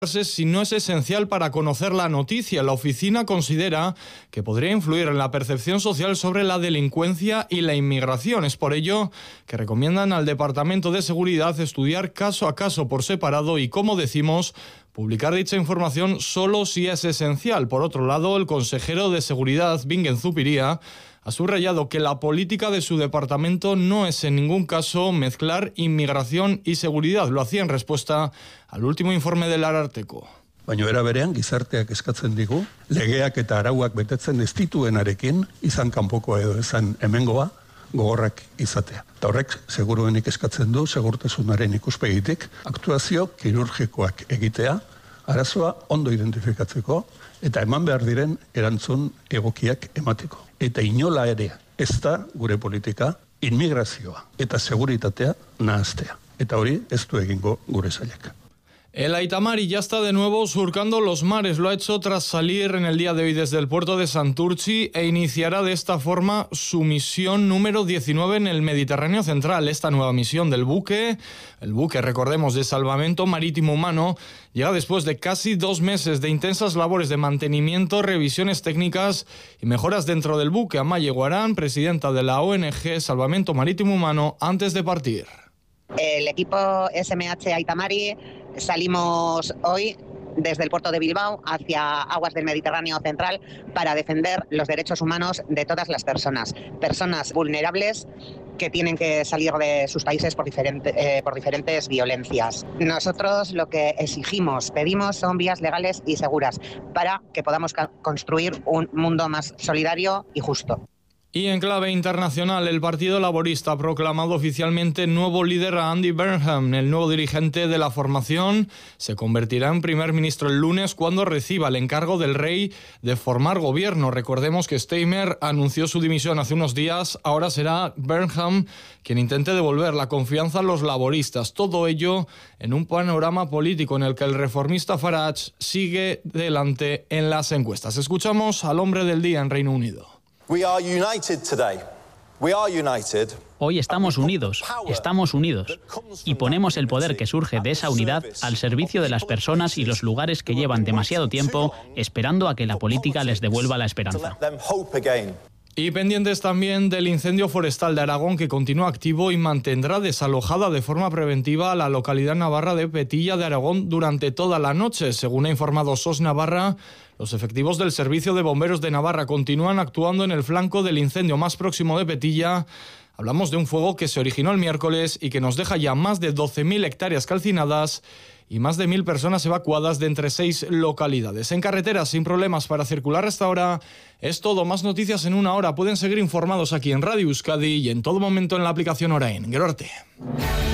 si no es esencial para conocer la noticia. La oficina considera que podría influir en la percepción social sobre la delincuencia y la inmigración. Es por ello que recomiendan al Departamento de Seguridad estudiar caso a caso por separado y, como decimos, publicar dicha información solo si es esencial. Por otro lado, el consejero de Seguridad, Bingen Zupiria, ha subrayado que la política de su departamento no es en ningún caso mezclar inmigración y seguridad. Lo hacía en respuesta al último informe del Ararteko. Baina era berean gizarteak eskatzen digu, legeak eta arauak betetzen ez dituenarekin, izan kanpokoa edo izan hemengoa, gogorrak izatea. Eta horrek seguruenik eskatzen du segurtasunaren ikuspegitik, aktuazio kirurgikoak egitea, arazoa ondo identifikatzeko eta eman behar diren erantzun egokiak emateko. Eta inola ere ez da gure politika inmigrazioa eta seguritatea nahastea. Eta hori ez du egingo gure sailak. El Aita Mari ya está de nuevo surcando los mares. Lo ha hecho tras salir en el día de hoy desde el puerto de Santurtzi e iniciará de esta forma su misión número 19 en el Mediterráneo Central. Esta nueva misión del buque, el buque, recordemos, de salvamento marítimo humano, llega después de casi 2 meses de intensas labores de mantenimiento, revisiones técnicas y mejoras dentro del buque. Amaye Guarán, presidenta de la ONG Salvamento Marítimo Humano, antes de partir. El equipo SMH Aita Mari salimos hoy desde el puerto de Bilbao hacia aguas del Mediterráneo Central para defender los derechos humanos de todas las personas vulnerables que tienen que salir de sus países por diferentes violencias. Nosotros lo que pedimos son vías legales y seguras para que podamos construir un mundo más solidario y justo. Y en clave internacional, el Partido Laborista ha proclamado oficialmente nuevo líder a Andy Burnham. El nuevo dirigente de la formación se convertirá en primer ministro el lunes cuando reciba el encargo del rey de formar gobierno. Recordemos que Steinmeier anunció su dimisión hace unos días. Ahora será Burnham quien intente devolver la confianza a los laboristas. Todo ello en un panorama político en el que el reformista Farage sigue delante en las encuestas. Escuchamos al hombre del día en Reino Unido. Hoy estamos unidos y ponemos el poder que surge de esa unidad al servicio de las personas y los lugares que llevan demasiado tiempo esperando a que la política les devuelva la esperanza. Y pendientes también del incendio forestal de Aragón, que continúa activo y mantendrá desalojada de forma preventiva a la localidad navarra de Petilla de Aragón durante toda la noche. Según ha informado SOS Navarra, los efectivos del Servicio de Bomberos de Navarra continúan actuando en el flanco del incendio más próximo de Petilla. Hablamos de un fuego que se originó el miércoles y que nos deja ya más de 12.000 hectáreas calcinadas y más de 1.000 personas evacuadas de entre 6 localidades. En carreteras sin problemas para circular hasta ahora. Es todo. Más noticias en una hora. Pueden seguir informados aquí en Radio Euskadi y en todo momento en la aplicación Orain. Gero arte.